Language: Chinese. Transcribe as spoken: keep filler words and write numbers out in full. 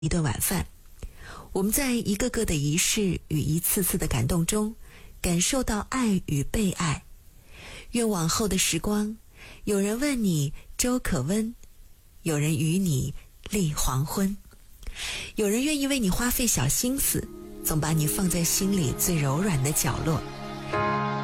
一顿晚饭。我们在一个个的仪式与一次次的感动中，感受到爱与被爱。愿往后的时光，有人问你粥可温，有人与你立黄昏，有人愿意为你花费小心思，总把你放在心里最柔软的角落。